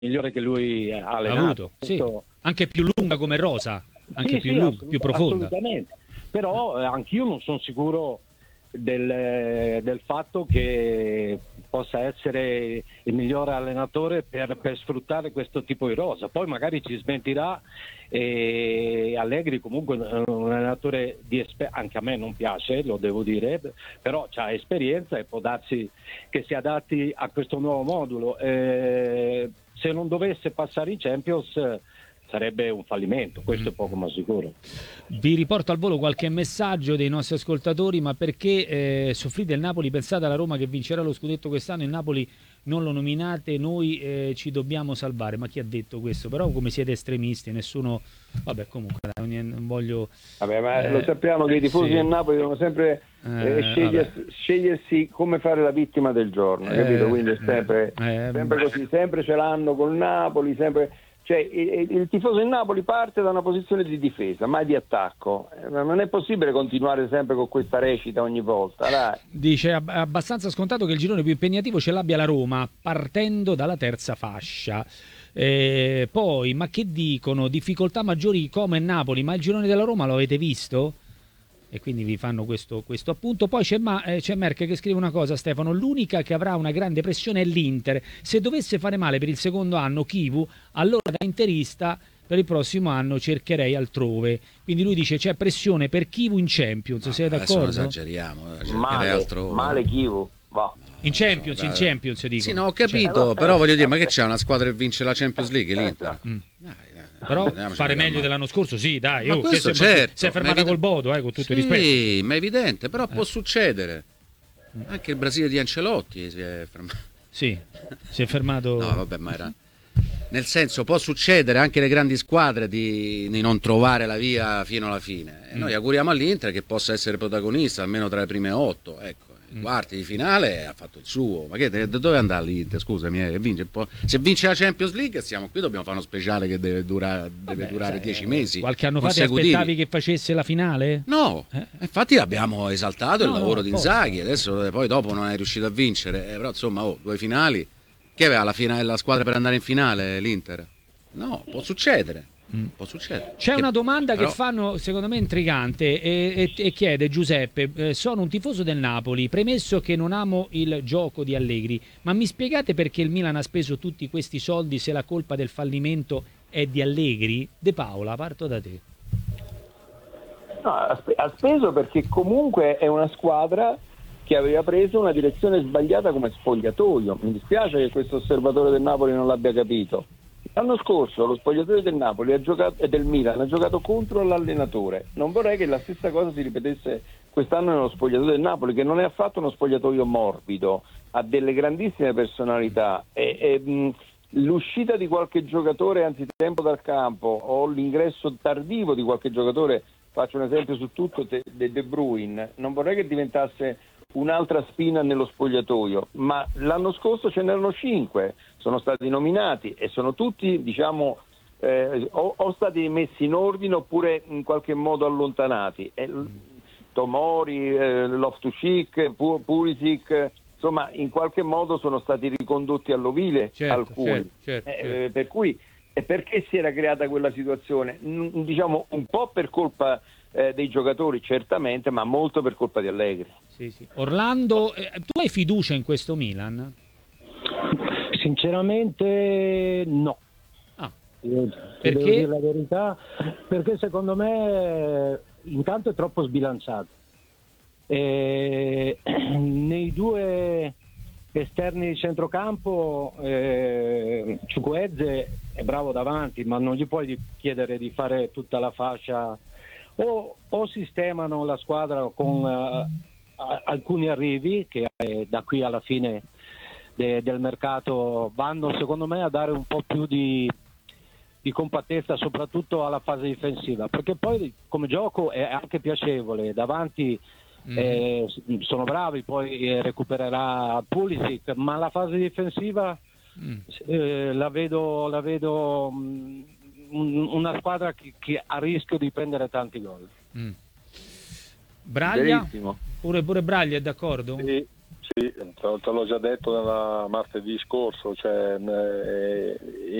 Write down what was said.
migliore che lui ha Ha allenato. avuto, sì. Anche più lunga come rosa, anche più profonda. Assolutamente. Però anch'io non sono sicuro del fatto che possa essere il migliore allenatore per sfruttare questo tipo di rosa. Poi magari ci smentirà, e Allegri comunque è un allenatore anche a me non piace, lo devo dire, però ha esperienza e può darsi che si adatti a questo nuovo modulo. Se non dovesse passare in Champions sarebbe un fallimento, questo è poco ma sicuro. Vi riporto al volo qualche messaggio dei nostri ascoltatori. Ma perché soffrite il Napoli? Pensate alla Roma che vincerà lo scudetto quest'anno, il Napoli non lo nominate, noi ci dobbiamo salvare. Ma chi ha detto questo? Però come siete estremisti, nessuno... Vabbè, comunque non voglio... Vabbè, ma lo sappiamo che i tifosi del Napoli devono sempre scegliersi come fare la vittima del giorno, capito? Quindi è sempre così, sempre ce l'hanno col Napoli, sempre... Cioè, il tifoso del Napoli parte da una posizione di difesa, mai di attacco. Non è possibile continuare sempre con questa recita ogni volta. Dai. Dice è abbastanza scontato che il girone più impegnativo ce l'abbia la Roma, partendo dalla terza fascia. Poi, ma che dicono? Difficoltà maggiori come Napoli, ma il girone della Roma lo avete visto? E quindi vi fanno questo appunto. Poi c'è Merck che scrive una cosa, Stefano: l'unica che avrà una grande pressione è l'Inter. Se dovesse fare male per il secondo anno Chivu, allora da interista per il prossimo anno cercherei altrove. Quindi lui dice c'è pressione per Chivu in Champions. No, siete d'accordo? Adesso esageriamo, altrove. Male Chivu, va. In Champions dico. Sì, no, ho capito, però voglio dire, ma che c'è una squadra che vince la Champions League, l'Inter? Però fare meglio dell'anno scorso, sì, dai. Ma questo certo, si è fermata col Bodo, con tutto il rispetto. Sì, ma è evidente, però può succedere. Anche il Brasile di Ancelotti si è fermato. Sì, si è fermato. No, vabbè, ma era... Nel senso, può succedere anche le grandi squadre di non trovare la via fino alla fine. E noi auguriamo all'Inter che possa essere protagonista almeno tra le prime 8, ecco. Quarti di finale ha fatto il suo. Ma che dove andrà l'Inter? Scusami, vince se vince la Champions League siamo qui, dobbiamo fare uno speciale che deve durare 10 mesi. Qualche anno fa ti aspettavi che facesse la finale? No, infatti abbiamo esaltato il lavoro di Inzaghi. Adesso poi dopo non è riuscito a vincere, però insomma 2 finali. Che aveva la squadra per andare in finale l'Inter? No, può succedere. Può succedere. C'è una domanda che fanno secondo me intrigante e chiede Giuseppe: sono un tifoso del Napoli, premesso che non amo il gioco di Allegri, ma mi spiegate perché il Milan ha speso tutti questi soldi se la colpa del fallimento è di Allegri? De Paola, parto da te. No, ha speso perché comunque è una squadra che aveva preso una direzione sbagliata come spogliatoio. Mi dispiace che questo osservatore del Napoli non l'abbia capito. L'anno scorso lo spogliatoio del Napoli e del Milan ha giocato contro l'allenatore. Non vorrei che la stessa cosa si ripetesse quest'anno nello spogliatoio del Napoli, che non è affatto uno spogliatoio morbido, ha delle grandissime personalità. L'uscita di qualche giocatore anzitempo dal campo o l'ingresso tardivo di qualche giocatore, faccio un esempio su tutto, De Bruyne, non vorrei che diventasse un'altra spina nello spogliatoio, ma l'anno scorso ce n'erano 5, sono stati nominati e sono tutti, diciamo, o stati messi in ordine oppure in qualche modo allontanati. Tomori, Loftus-Cheek, Pulisic, insomma, in qualche modo sono stati ricondotti all'ovile alcuni. Certo. Per cui perché si era creata quella situazione? Diciamo un po' per colpa dei giocatori certamente, ma molto per colpa di Allegri. Sì. Orlando, tu hai fiducia in questo Milan? Sinceramente no. Perché? Devo dire la verità, perché secondo me intanto è troppo sbilanciato. Nei 2 esterni di centrocampo Chukwueze è bravo davanti, ma non gli puoi chiedere di fare tutta la fascia. O sistemano la squadra con alcuni arrivi che da qui alla fine del mercato vanno secondo me a dare un po' più di compattezza soprattutto alla fase difensiva, perché poi come gioco è anche piacevole davanti. Sono bravi, poi recupererà Pulisic, ma la fase difensiva la vedo una squadra che ha rischio di prendere tanti gol. Braglia? Pure Braglia è d'accordo? Sì, te l'ho già detto martedì scorso, cioè,